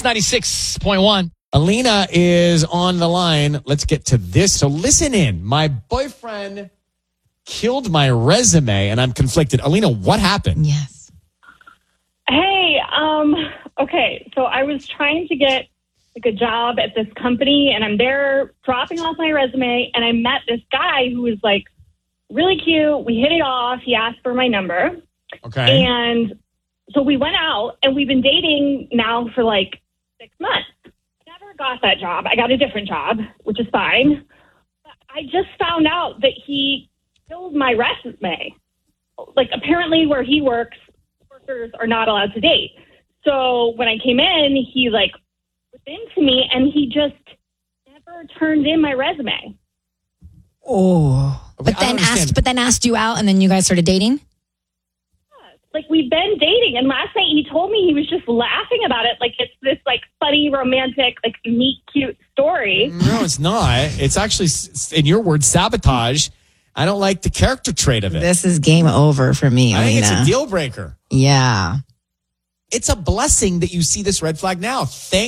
96.1. Alina is on the line. Let's get to this. So listen in. My boyfriend killed my resume and I'm conflicted. Alina, what happened? Yes. Hey, okay, so I was trying to get like a job at this company and I'm there dropping off my resume and I met this guy who was like really cute. We hit it off. He asked for my number. Okay. And so we went out and we've been dating now for like 6 months. Never got that job. I got a different job, which is fine. But I just found out that he killed my resume. Like apparently where he works, workers are not allowed to date. So when I came in, he like was into me and he just never turned in my resume. Oh. Okay, But then asked you out and then you guys started dating? Like we've been dating and last night he told me he was just laughing about it. Like it's this like funny, romantic, like meet cute story. No, it's not. It's actually, in your words, sabotage. I don't like the character trait of it. This is game over for me, I think Alina. it's a deal breaker. Yeah. It's a blessing that you see this red flag now. Thank